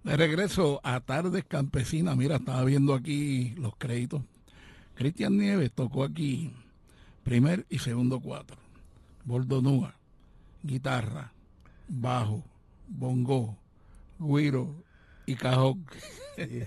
De regreso a Tardes Campesinas, mira, estaba viendo aquí los créditos. Cristian Nieves tocó aquí primer y segundo cuatro. Bordonúa, guitarra, bajo, bongo, güiro y cajón. Sí.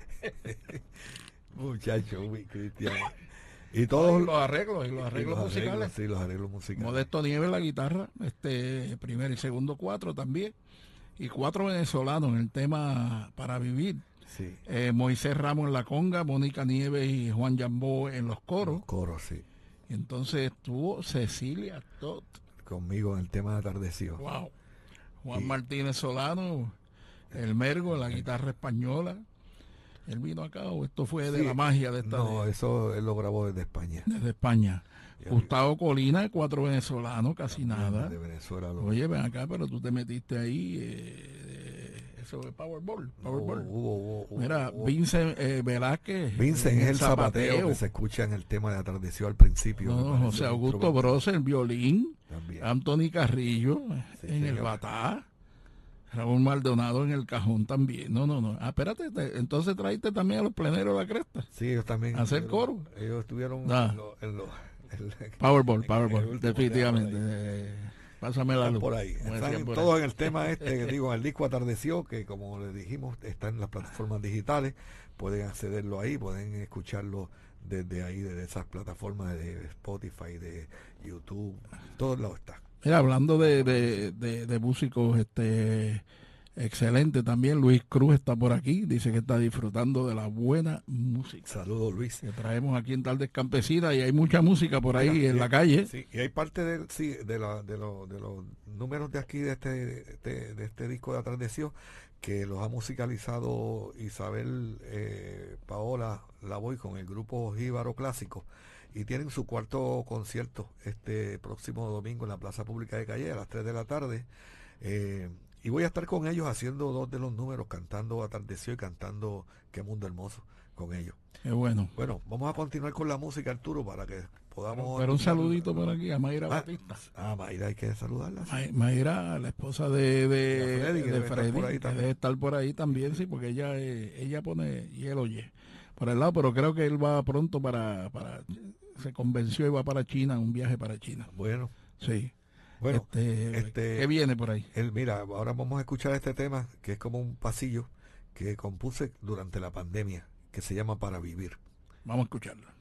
Muchacho, Cristian. Y No, todos y los y arreglos musicales. sí, los arreglos musicales. Modesto Nieves la guitarra, primer y segundo cuatro también. Y cuatro venezolanos en el tema Para Vivir. Sí, Moisés Ramos en la conga, Mónica Nieves y Juan Yambó en los coros. los coros, sí. Y entonces estuvo Cecilia Tot. Conmigo en el tema de Atardeció. Wow. Juan Y Martínez Solano, el Mergo en la guitarra española. Él vino acá o esto fue de sí, la magia de esta no, eso él lo grabó desde España. desde España. Y Gustavo Colina, cuatro venezolanos, casi también nada. de Venezuela. Oye, ven acá, pero tú te metiste ahí. Eso es Powerball. Mira, Vincent Velázquez. Vincent es el zapateo zapateo. que se escucha en el tema de Atardeció al principio. No, me parece José un Augusto instrumento Brose, el violín. también. Anthony Carrillo Sí, en el señor. batá. Raúl Maldonado en el cajón también. No. Ah, espérate, entonces traíste también a los pleneros de la cresta. Sí, ellos también. A hacer coro. Ellos estuvieron Ah. en el Powerball, último definitivamente. tema Pásame la están luz. por ahí. como Están decían por todos ahí. en el tema digo, en el disco Atardeció, que como les dijimos, está en las plataformas digitales. Pueden accederlo ahí, pueden escucharlo desde ahí, desde esas plataformas de Spotify, de YouTube, todos lados está. Mira, hablando de músicos, excelente también, Luis Cruz está por aquí, dice que está disfrutando de la buena música Saludos, Luis. que traemos aquí en Tardes Campesinas y hay mucha música por ahí Mira, en la calle. Sí, y hay parte de los números de aquí de este disco de Atardeció que los ha musicalizado Isabel Paola Lavoy con el grupo Jíbaro Clásico y tienen su cuarto concierto este próximo domingo en la Plaza Pública de Calle a las 3 de la tarde. Y voy a estar con ellos haciendo dos de los números, cantando Atardeció y cantando Qué Mundo Hermoso con ellos. Qué bueno. Bueno, vamos a continuar con la música, Arturo, para que podamos... Pero un escuchar- saludito por aquí a Mayra Batista. Mayra, hay que saludarla. Sí. Mayra, la esposa de Freddy, que de debe estar Freddy, por ahí que también. debe estar por ahí también, sí, porque ella pone y él oye por el lado, pero creo que él va pronto se convenció y va para China, un viaje para China. Bueno, Sí. bueno, ¿Qué viene por ahí? mira, ahora vamos a escuchar este tema que es como un pasillo que compuse durante la pandemia, que se llama Para Vivir. Vamos a escucharlo.